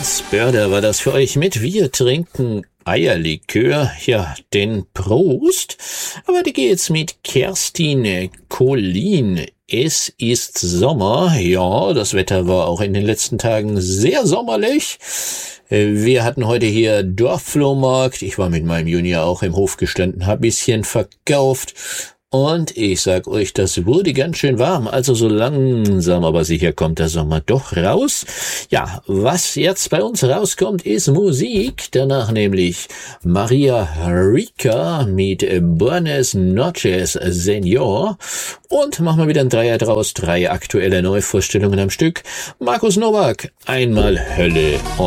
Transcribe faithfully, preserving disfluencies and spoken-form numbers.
Franz Börder war das für euch mit Wir trinken Eierlikör, ja, den Prost. Aber die geht's mit Kerstin Collin. Es ist Sommer, ja, das Wetter war auch in den letzten Tagen sehr sommerlich. Wir hatten heute hier Dorfflohmarkt. Ich war mit meinem Junior auch im Hof gestanden, hab bisschen verkauft. Und ich sag euch, das wurde ganz schön warm, also so langsam aber sicher kommt der Sommer doch raus. Ja, was jetzt bei uns rauskommt, ist Musik, danach nämlich Maria Rica mit Buenas Noches Señor und machen wir wieder ein Dreier draus, drei aktuelle Neuvorstellungen am Stück. Markus Nowak, einmal Hölle.